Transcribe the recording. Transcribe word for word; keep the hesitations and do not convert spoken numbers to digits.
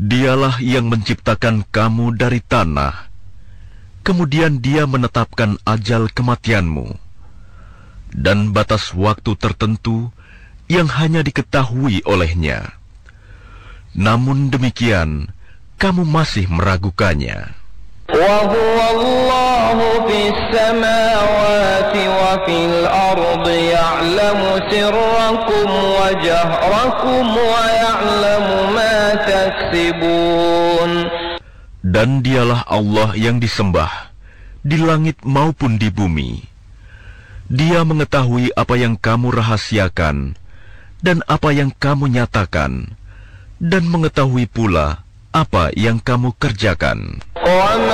Dialah yang menciptakan kamu dari tanah, kemudian Dia menetapkan ajal kematianmu, dan batas waktu tertentu yang hanya diketahui olehnya. Namun demikian, kamu masih meragukannya. وَهُوَ اللَّهُ فِي السَّمَاوَاتِ وَفِي الْأَرْضِ يَعْلَمُ سِرَّكُمْ وَجَهْرَكُمْ وَيَعْلَمُ مَا تَكْسِبُونَ. Dan Dialah Allah yang disembah, di langit maupun di bumi. Dia mengetahui apa yang kamu rahasiakan, dan apa yang kamu nyatakan, dan mengetahui pula apa yang kamu kerjakan.